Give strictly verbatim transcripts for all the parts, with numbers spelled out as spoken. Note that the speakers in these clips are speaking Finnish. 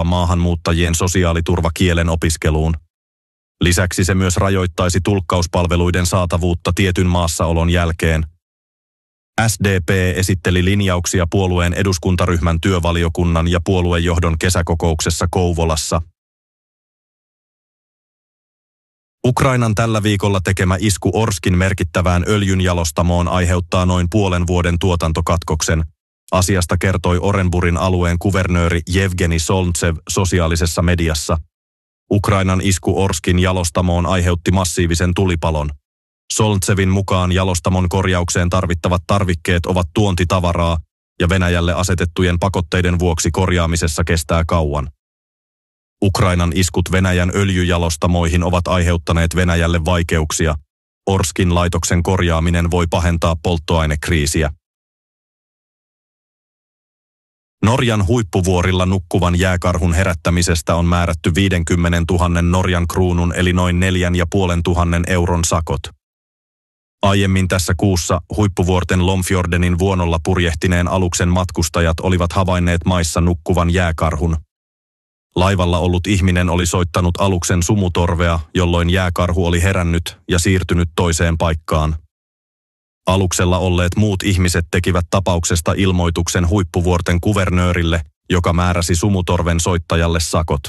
maahanmuuttajien sosiaaliturvakielen opiskeluun. Lisäksi se myös rajoittaisi tulkkauspalveluiden saatavuutta tietyn maassaolon jälkeen. S D P esitteli linjauksia puolueen eduskuntaryhmän työvaliokunnan ja puoluejohdon kesäkokouksessa Kouvolassa. Ukrainan tällä viikolla tekemä isku Orskin merkittävään öljynjalostamoon aiheuttaa noin puolen vuoden tuotantokatkoksen. Asiasta kertoi Orenburin alueen kuvernööri Jevgeni Solntsev sosiaalisessa mediassa. Ukrainan isku Orskin jalostamoon aiheutti massiivisen tulipalon. Solntsevin mukaan jalostamon korjaukseen tarvittavat tarvikkeet ovat tuontitavaraa ja Venäjälle asetettujen pakotteiden vuoksi korjaamisessa kestää kauan. Ukrainan iskut Venäjän öljyjalostamoihin ovat aiheuttaneet Venäjälle vaikeuksia. Orskin laitoksen korjaaminen voi pahentaa polttoainekriisiä. Norjan huippuvuorilla nukkuvan jääkarhun herättämisestä on määrätty viisikymmentätuhatta Norjan kruunun eli noin neljän ja puolen tuhannen euron sakot. Aiemmin tässä kuussa huippuvuorten Lomfjordenin vuonolla purjehtineen aluksen matkustajat olivat havainneet maissa nukkuvan jääkarhun. Laivalla ollut ihminen oli soittanut aluksen sumutorvea, jolloin jääkarhu oli herännyt ja siirtynyt toiseen paikkaan. Aluksella olleet muut ihmiset tekivät tapauksesta ilmoituksen huippuvuorten kuvernöörille, joka määräsi sumutorven soittajalle sakot.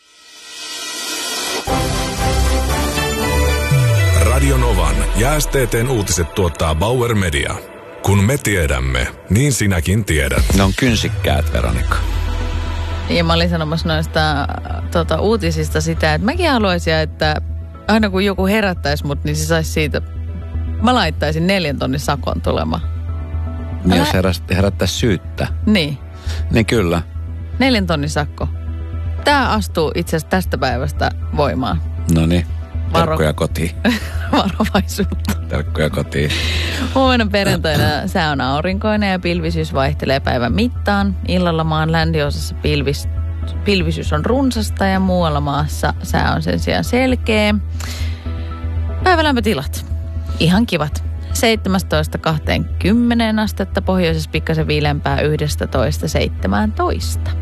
Radio Novan ja S T T:n uutiset tuottaa Bauer Media. Kun me tiedämme, niin sinäkin tiedät. Ne on kynsikkäät, Veronika. Ja mä olin sanomassa noista tota, uutisista sitä, että mäkin haluaisin, että aina kun joku herättäisi mut, niin se saisi siitä, mä laittaisin neljän tonnin sakon tulemaan. Niin jos herättäisi syyttä. Niin. Niin kyllä. Neljän tonnin sakko. Tää astuu itse asiassa tästä päivästä voimaan. Noniin. Terkkoja kotiin. Varovaisuutta. Terkkoja kotiin. Huomenna perjantaina sää on aurinkoinen ja pilvisyys vaihtelee päivän mittaan. Illalla maan länsiosassa pilvis, pilvisyys on runsasta ja muualla maassa sää on sen sijaan selkeä. Päivälämpötilat. Ihan kivat. seitsemästätoista kaksikymmentä astetta, pohjoisessa pikkasen viilempää yksitoista seitsemäntoista.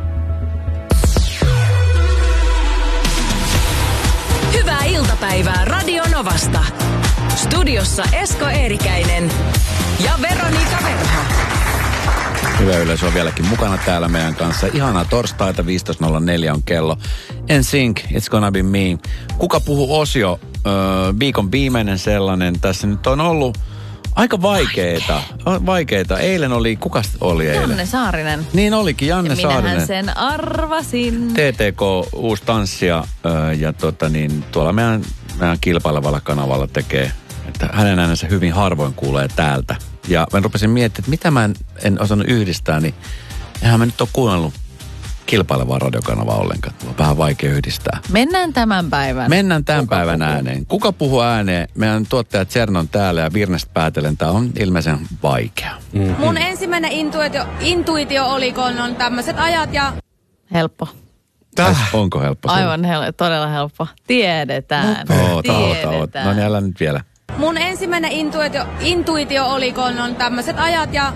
Hyvää iltapäivää Radio Novasta. Studiossa Esko Eerikäinen ja Veronika Verho. Hyvä yleisö on vieläkin mukana täällä meidän kanssa. Ihanaa torstaita, viisitoista nolla neljä on kello. N Sync, It's Gonna Be Me. Kuka puhuu osio? Öö, viikon viimeinen sellainen. Tässä nyt on ollut aika vaikeita. Vaikeita. Eilen oli, kuka oli eilen? Janne Saarinen. Niin olikin, Janne ja Saarinen. Minähän sen arvasin. T T K, uusi tanssia, öö, ja tota niin, tuolla meidän, meidän kilpailevalla kanavalla tekee, että hänen äänensä hyvin harvoin kuulee täältä. Ja mä rupesin miettimään, että mitä mä en, en osannut yhdistää, niin eihän mä nyt ole kuunnellut kilpailevaa radiokanavaa ollenkaan. Mulla on vähän vaikea yhdistää. Mennään tämän päivän. Mennään tämän Kuka päivän puhuu? ääneen. Kuka puhuu ääneen? Meidän tuottaja Tsern on täällä ja Virnestä päätellen. Tää on ilmeisen vaikea. Mm-hmm. Mun ensimmäinen intuitio, intuitio oli, kun on tämmöiset ajat ja... Helppo. Täh. Onko helppo? Aivan hel- todella helppo. Tiedetään. Oota, oota, oota. No niin, älä nyt vielä. Mun ensimmäinen intuitio, intuitio oli, kun on tämmöiset ajat ja...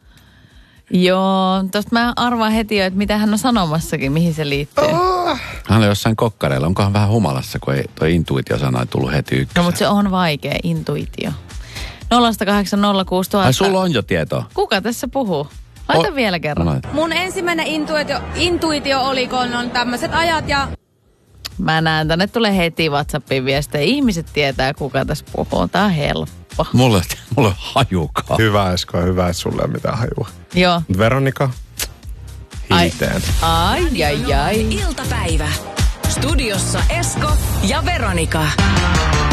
Joo, tosta mä arvaan heti jo, että mitä hän on sanomassakin, mihin se liittyy. Oh. Hän on jossain kokkareilla. Onkohan vähän humalassa, kun ei toi intuitio-sana ei tullut heti ykkösen. No, mutta se on vaikea, intuitio. nolla kahdeksan nolla kuusi tuhatta. Ai, sulla on jo tietoa. Kuka tässä puhuu? Laita o- vielä kerran. No, mun ensimmäinen intuitio, intuitio oli, kun on tämmöiset ajat ja... Mä näen, tänne tulee heti WhatsAppin viestejä. Ihmiset tietää, kuka tässä puhuu. Tää on helppo. Mulle, mulle hajukaan. Hyvä, Esko, hyvä, että sulle ei ole mitään hajua. Joo. Veronika, hiiteen. Ai, ai, ai. Iltapäivä. Studiossa Esko ja Veronika.